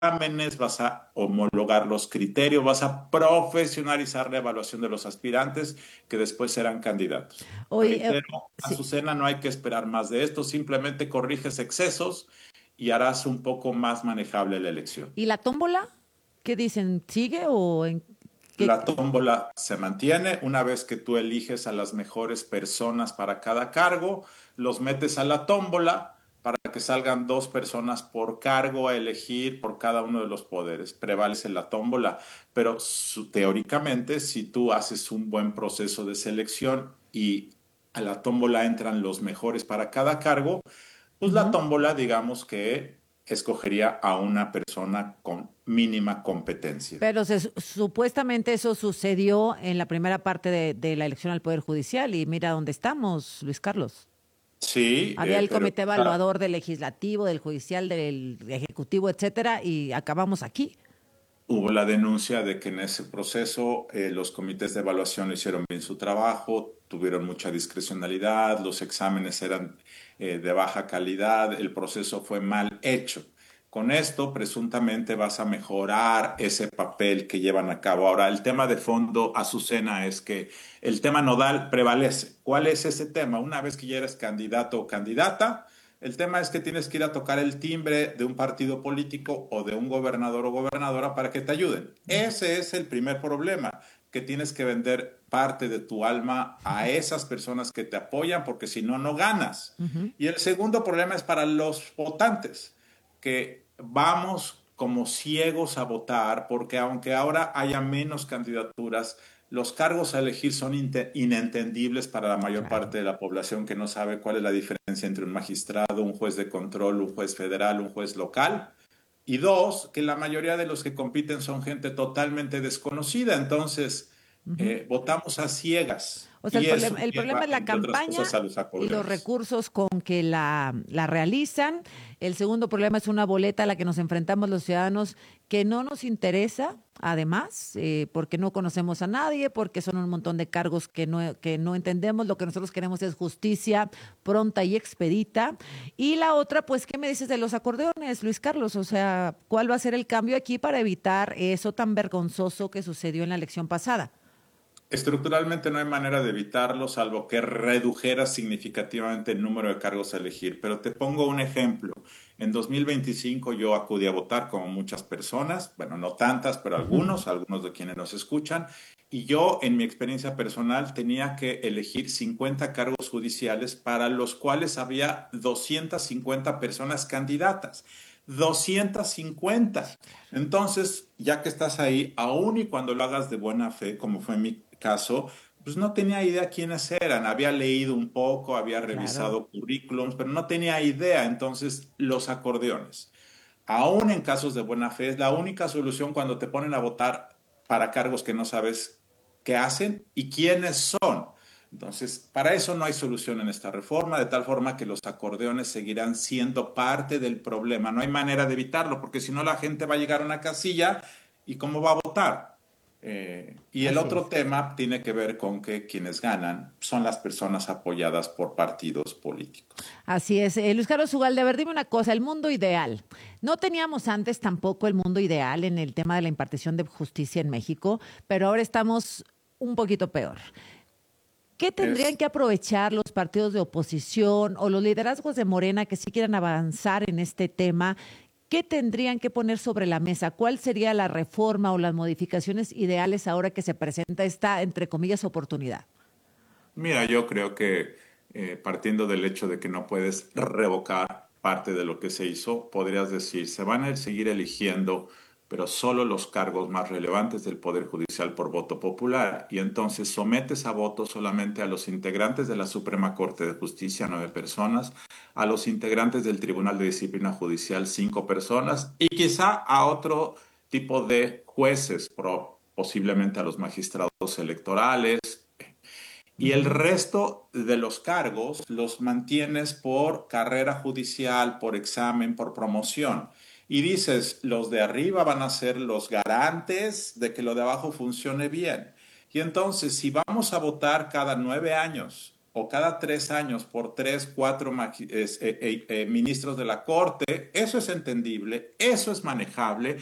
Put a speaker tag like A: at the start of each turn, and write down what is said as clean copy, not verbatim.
A: exámenes, vas a homologar los criterios, vas a profesionalizar la evaluación de los aspirantes que después serán candidatos.
B: Oye,
A: Reitero,
B: sí.
A: Azucena, no hay que esperar más de esto, simplemente corriges excesos y harás un poco más manejable la elección.
B: ¿Y la tómbola? ¿Qué dicen? ¿Sigue o en qué?
A: La tómbola se mantiene una vez que tú eliges a las mejores personas para cada cargo, los metes a la tómbola para que salgan dos personas por cargo a elegir por cada uno de los poderes. Prevalece la tómbola, pero teóricamente, si tú haces un buen proceso de selección y a la tómbola entran los mejores para cada cargo, pues la
B: Ujú.
A: tómbola, digamos que escogería a una persona con mínima competencia.
B: Pero supuestamente eso sucedió en la primera parte de la elección al Poder Judicial y mira dónde estamos, Luis Carlos.
A: Sí,
B: Había el
A: pero
B: comité evaluador del legislativo, del judicial, del ejecutivo, etcétera, y acabamos aquí.
A: hubo la denuncia de que en ese proceso los comités de evaluación hicieron bien su trabajo, tuvieron mucha discrecionalidad, los exámenes eran de baja calidad, el proceso fue mal hecho. Con esto, presuntamente, vas a mejorar ese papel que llevan a cabo. Ahora, el tema de fondo, Azucena, es que el tema nodal prevalece. ¿Cuál es ese tema? Una vez que ya eres candidato o candidata, el tema es que tienes que ir a tocar el timbre de un partido político o de un gobernador o gobernadora para que te ayuden. Ese es el primer problema, que tienes que vender parte de tu alma a esas personas que te apoyan, porque si no, no ganas.
B: Ujú.
A: Y el segundo problema es para los votantes, que vamos como ciegos a votar, porque aunque ahora haya menos candidaturas, los cargos a elegir son inentendibles para la mayor
B: Claro.
A: parte de la población que no sabe cuál es la diferencia entre un magistrado, un juez de control, un juez federal, un juez local. Y dos, que la mayoría de los que compiten son gente totalmente desconocida. Entonces,
B: Ujú.
A: votamos a ciegas.
B: O sea,
A: Y eso
B: el problema
A: lleva,
B: es la
A: entre otras
B: campaña
A: cosas, a los
B: y los
A: acordeones.
B: recursos con que la realizan. El segundo problema es una boleta a la que nos enfrentamos los ciudadanos que no nos interesa, además, porque no conocemos a nadie, porque son un montón de cargos que no entendemos. Lo que nosotros queremos es justicia pronta y expedita. Y la otra, pues, ¿qué me dices de los acordeones, Luis Carlos? O sea, ¿cuál va a ser el cambio aquí para evitar eso tan vergonzoso que sucedió en la elección pasada?
A: Estructuralmente no hay manera de evitarlo, salvo que redujera significativamente el número de cargos a elegir. Pero te pongo un ejemplo. En 2025 yo acudí a votar como muchas personas, bueno, no tantas, pero algunos de quienes nos escuchan, y yo en mi experiencia personal tenía que elegir 50 cargos judiciales para los cuales había 250 personas candidatas. 250.
B: Sí, claro.
A: Entonces, ya que estás ahí, aún y cuando lo hagas de buena fe, como fue mi caso, pues no tenía idea quiénes eran. Había leído un poco, había
B: Claro.
A: revisado currículums, pero no tenía idea. Entonces, los acordeones, aún en casos de buena fe, es la única solución cuando te ponen a votar para cargos que no sabes qué hacen y quiénes son. Entonces, para eso no hay solución en esta reforma, de tal forma que los acordeones seguirán siendo parte del problema. No hay manera de evitarlo, porque si no la gente va a llegar a una casilla y cómo va a votar. Y el
B: Así
A: otro
B: es.
A: tema tiene que ver con que quienes ganan son las personas apoyadas por partidos políticos.
B: Así es. Luis Carlos Ugalde, a ver, dime una cosa, el mundo ideal. No teníamos antes tampoco el mundo ideal en el tema de la impartición de justicia en México, pero ahora estamos un poquito peor. ¿Qué tendrían
A: Es
B: que aprovechar los partidos de oposición o los liderazgos de Morena que sí quieran avanzar en este tema? ¿Qué tendrían que poner sobre la mesa? ¿Cuál sería la reforma o las modificaciones ideales ahora que se presenta esta, entre comillas, oportunidad?
A: Mira, yo creo que partiendo del hecho de que no puedes revocar parte de lo que se hizo, podrías decir, se van a seguir eligiendo, pero solo los cargos más relevantes del Poder Judicial por voto popular. Y entonces sometes a voto solamente a los integrantes de la Suprema Corte de Justicia, 9 personas, a los integrantes del Tribunal de Disciplina Judicial, 5 personas, y quizá a otro tipo de jueces, posiblemente a los magistrados electorales, y el
B: Ujú.
A: resto de los cargos los mantienes por carrera judicial, por examen, por promoción. Y dices, los de arriba van a ser los garantes de que lo de abajo funcione bien. Y entonces, si vamos a votar cada 9 años o cada 3 años por 3, 4 ministros de la Corte, eso es entendible, eso es manejable